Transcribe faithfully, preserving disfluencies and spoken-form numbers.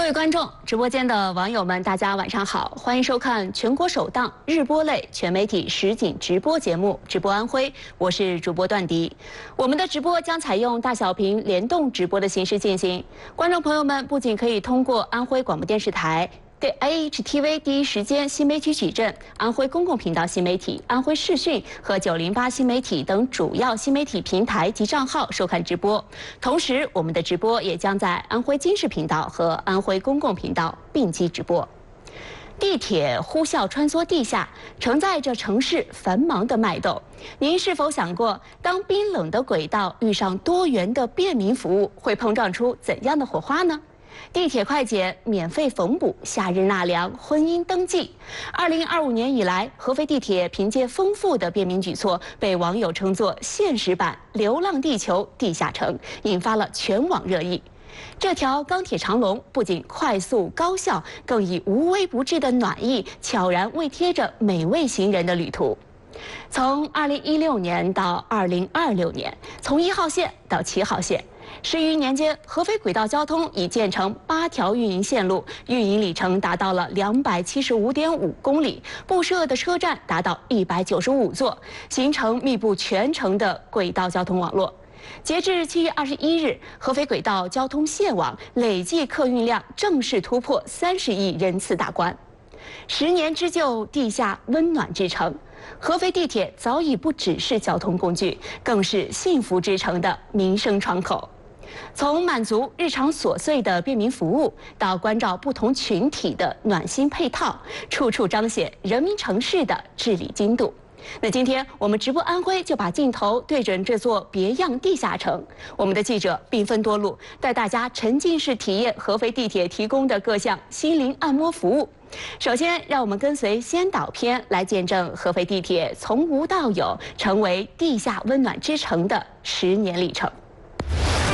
位观众、直播间的网友们，大家晚上好，欢迎收看全国首档日播类全媒体实景直播节目《直播安徽》，我是主播段迪。我们的直播将采用大小屏联动直播的形式进行，观众朋友们不仅可以通过安徽广播电视台。 对 A H T V 第一时间新媒体矩阵、安徽公共频道新媒体、安徽视讯和九零八新媒体等主要新媒体平台及账号收看直播。同时，我们的直播也将在安徽经视频道和安徽公共频道并机直播。地铁呼啸穿梭地下，承载着城市繁忙的脉动。您是否想过，当冰冷的轨道遇上多元的便民服务，会碰撞出怎样的火花呢？ 地铁快捷、免费缝补、夏日纳凉、婚姻登记。二零二五年以来，合肥地铁凭借丰富的便民举措，被网友称作现实版《流浪地球》地下城，引发了全网热议。这条钢铁长龙不仅快速高效，更以无微不至的暖意，悄然慰贴着每位行人的旅途。 从二零一六年到二零二六年，从一号线到七号线，十余年间，合肥轨道交通已建成八条运营线路，运营里程达到了两百七十五点五公里，布设的车站达到一百九十五座，形成密布全城的轨道交通网络。 截至七月二十一日，合肥轨道交通线网累计客运量正式突破三十亿人次大关。十年之久，地下温暖之城，合肥地铁早已不只是交通工具，更是幸福之城的民生窗口。从满足日常琐碎的便民服务，到关照不同群体的暖心配套，处处彰显人民城市的治理精度。 那今天我们直播安徽就把镜头对准这座别样地下城，我们的记者兵分多路，带大家沉浸式体验合肥地铁提供的各项心灵按摩服务。首先，让我们跟随先导片来见证合肥地铁从无到有，成为地下温暖之城的十年历程。